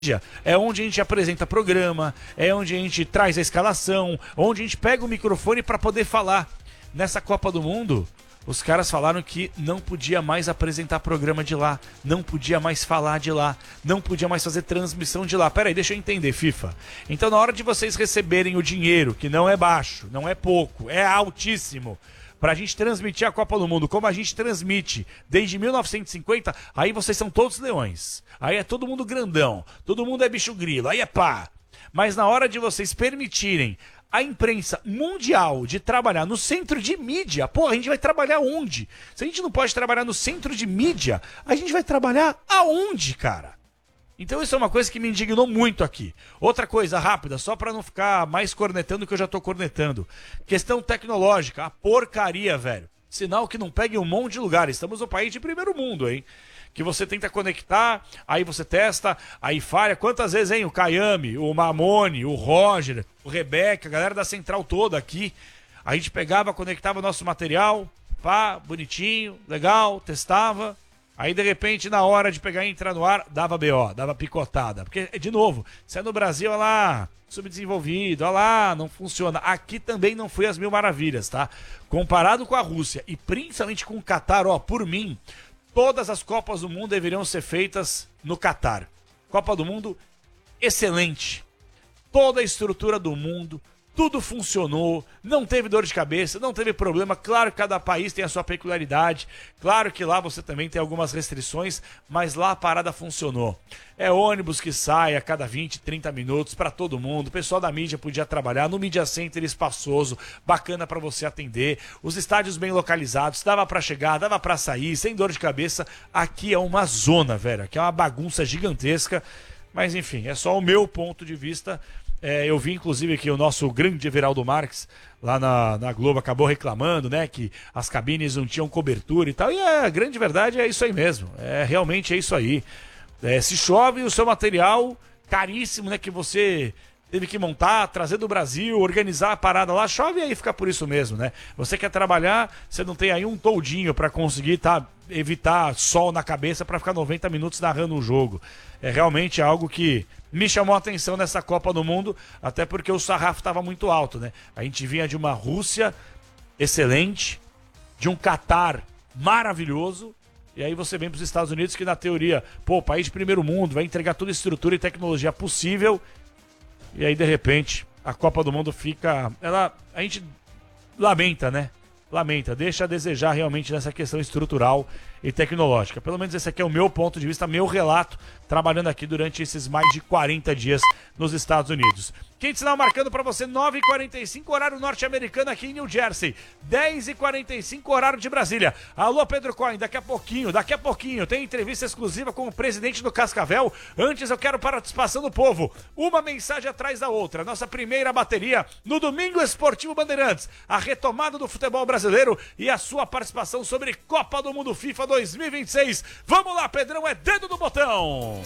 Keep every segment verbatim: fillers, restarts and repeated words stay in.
é onde a gente apresenta programa, é onde a gente traz a escalação, onde a gente pega o microfone para poder falar. Nessa Copa do Mundo, os caras falaram que não podia mais apresentar programa de lá, não podia mais falar de lá, não podia mais fazer transmissão de lá. Peraí, deixa eu entender, FIFA. Então, na hora de vocês receberem o dinheiro, que não é baixo, não é pouco, é altíssimo, pra gente transmitir a Copa do Mundo, como a gente transmite desde mil novecentos e cinquenta, aí vocês são todos leões. Aí é todo mundo grandão, todo mundo é bicho grilo, aí é pá. Mas na hora de vocês permitirem a imprensa mundial de trabalhar no centro de mídia, pô, a gente vai trabalhar onde? Se a gente não pode trabalhar no centro de mídia, a gente vai trabalhar aonde, cara? Então isso é uma coisa que me indignou muito aqui. Outra coisa rápida, só para não ficar mais cornetando que eu já tô cornetando. Questão tecnológica, a porcaria, velho. Sinal que não pega em um monte de lugar. Estamos no país de primeiro mundo, hein? Que você tenta conectar, aí você testa, aí falha. Quantas vezes, hein? O Kayame, o Mamone, o Roger, o Rebeca, a galera da central toda aqui. A gente pegava, conectava o nosso material, pá, bonitinho, legal, testava. Aí, de repente, na hora de pegar e entrar no ar, dava B O, dava picotada. Porque, de novo, se é no Brasil, olha lá, subdesenvolvido, olha lá, não funciona. Aqui também não foi as mil maravilhas, tá? Comparado com a Rússia e principalmente com o Catar, ó, por mim, todas as Copas do Mundo deveriam ser feitas no Catar. Copa do Mundo, excelente. Toda a estrutura do mundo, tudo funcionou, não teve dor de cabeça, não teve problema. Claro que cada país tem a sua peculiaridade, claro que lá você também tem algumas restrições, mas lá a parada funcionou. É ônibus que sai a cada vinte, trinta minutos para todo mundo, o pessoal da mídia podia trabalhar, no Media Center espaçoso, bacana para você atender, os estádios bem localizados, dava para chegar, dava para sair, sem dor de cabeça. Aqui é uma zona, velho, aqui é uma bagunça gigantesca, mas enfim, é só o meu ponto de vista. É, eu vi, inclusive, que o nosso grande Everaldo Marques, lá na, na Globo, acabou reclamando, né, que as cabines não tinham cobertura e tal, e a grande verdade é isso aí mesmo, é, realmente é isso aí. É, se chove, o seu material caríssimo, né, que você teve que montar, trazer do Brasil, organizar a parada lá, chove aí, fica por isso mesmo, né? Você quer trabalhar, você não tem aí um toldinho para conseguir, tá, evitar sol na cabeça para ficar noventa minutos narrando um jogo. É realmente algo que me chamou a atenção nessa Copa do Mundo, até porque o sarrafo estava muito alto, né? A gente vinha de uma Rússia excelente, de um Catar maravilhoso, e aí você vem para os Estados Unidos que, na teoria, pô, país de primeiro mundo, vai entregar toda a estrutura e tecnologia possível, e aí, de repente, a Copa do Mundo fica... Ela, a gente lamenta, né? Lamenta, deixa a desejar realmente nessa questão estrutural e tecnológica. Pelo menos esse aqui é o meu ponto de vista, meu relato, trabalhando aqui durante esses mais de quarenta dias nos Estados Unidos. Quinto sinal marcando para você, nove e quarenta e cinco, horário norte-americano aqui em New Jersey. dez e quarenta e cinco, horário de Brasília. Alô, Pedro Coin, daqui a pouquinho, daqui a pouquinho, tem entrevista exclusiva com o presidente do Cascavel. Antes eu quero participação do povo. Uma mensagem atrás da outra. Nossa primeira bateria no Domingo Esportivo Bandeirantes. A retomada do futebol brasileiro e a sua participação sobre Copa do Mundo FIFA dois mil e vinte e seis. Vamos lá, Pedrão, é dedo no botão.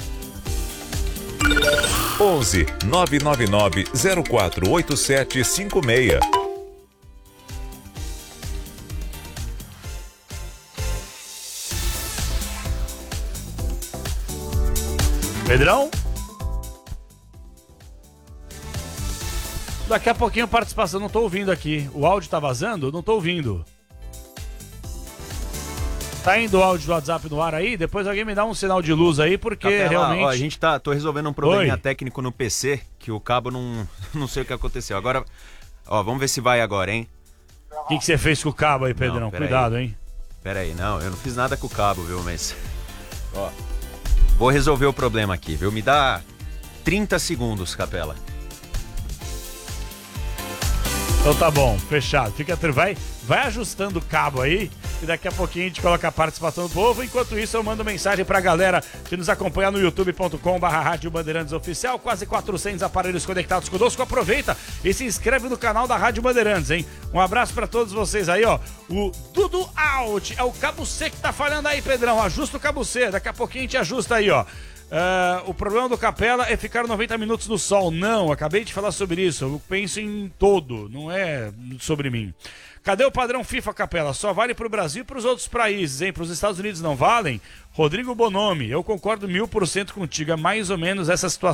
onze nove nove nove zero quatro oito sete cinco seis. Pedrão? Daqui a pouquinho a participação, não tô ouvindo aqui. O áudio tá vazando? Não tô ouvindo. Tá indo o áudio do WhatsApp no ar aí? Depois alguém me dá um sinal de luz aí, porque Capela, realmente... Ó, a gente tá, tô resolvendo um probleminha Oi. técnico no P C, que o cabo não, não sei o que aconteceu. Agora, ó, vamos ver se vai agora, hein? O que que você fez com o cabo aí, Pedrão? Não, pera Cuidado, aí. hein? Pera aí, não, eu não fiz nada com o cabo, viu, mas... Ó, vou resolver o problema aqui, viu? Me dá trinta segundos, Capela. Então tá bom, fechado. Fica, vai, vai ajustando o cabo aí e daqui a pouquinho a gente coloca a participação do povo. Enquanto isso, eu mando mensagem pra galera que nos acompanha no youtube ponto com barra Rádio Bandeirantes Oficial. Quase quatrocentos aparelhos conectados conosco. Aproveita e se inscreve no canal da Rádio Bandeirantes, hein? Um abraço pra todos vocês aí, ó. O Dudu Out é o cabo C que tá falhando aí, Pedrão. Ajusta o cabo C. Daqui a pouquinho a gente ajusta aí, ó. Uh, o problema do Capela é ficar noventa minutos no sol. Não, acabei de falar sobre isso. Eu penso em todo, não é sobre mim. Cadê o padrão FIFA, Capela? Só vale para o Brasil e para os outros países, hein? Para os Estados Unidos não valem? Rodrigo Bonomi, eu concordo mil por cento contigo. É mais ou menos essa situação.